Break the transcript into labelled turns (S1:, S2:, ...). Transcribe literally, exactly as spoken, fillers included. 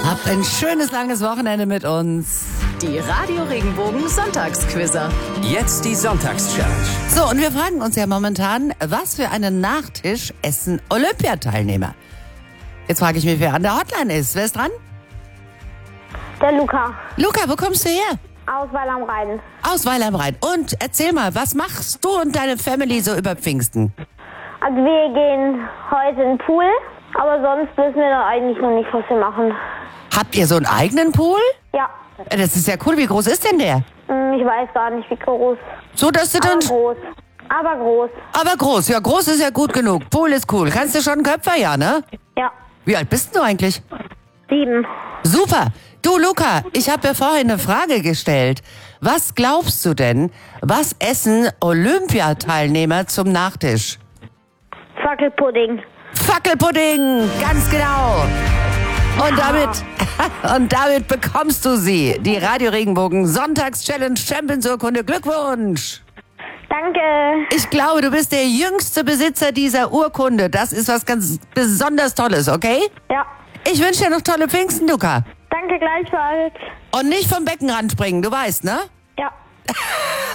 S1: Habt ein schönes, langes Wochenende mit uns.
S2: Die Radio Regenbogen Sonntagsquizzer.
S3: Jetzt die Sonntagschallenge.
S1: So, und wir fragen uns ja momentan, was für einen Nachtisch essen Olympiateilnehmer? Jetzt frage ich mich, wer an der Hotline ist. Wer ist dran?
S4: Der Luca.
S1: Luca, wo kommst du her?
S4: Aus Weil am Rhein.
S1: Aus Weil am Rhein. Und erzähl mal, was machst du und deine Family so über Pfingsten?
S4: Also wir gehen heute in den Pool, aber sonst wissen wir da eigentlich noch nicht, was wir machen.
S1: Habt ihr so einen eigenen Pool?
S4: Ja,
S1: Das ist ja cool. Wie groß ist denn der?
S4: hm, ich weiß gar nicht, wie groß.
S1: So, dass du
S4: Aber
S1: dann...
S4: groß. Aber groß.
S1: Aber groß. Ja, groß ist ja gut genug. Pool ist cool. Kannst du schon einen Köpfer, ja, ne?
S4: Ja,
S1: Wie alt bist du eigentlich?
S4: sieben.
S1: Super. Du, Luca, ich habe ja vorhin eine Frage gestellt. Was glaubst du denn, was essen Olympiateilnehmer zum Nachtisch?
S4: Fackelpudding.
S1: Fackelpudding, ganz genau. Und damit, und damit bekommst du sie, die Radio Regenbogen Sonntags-Challenge Champions-Urkunde. Glückwunsch!
S4: Danke.
S1: Ich glaube, du bist der jüngste Besitzer dieser Urkunde. Das ist was ganz besonders Tolles, okay?
S4: Ja,
S1: Ich wünsche dir noch tolle Pfingsten, Luca.
S4: danke gleichfalls.
S1: Und nicht vom Beckenrand springen, du weißt, ne?
S4: Ja.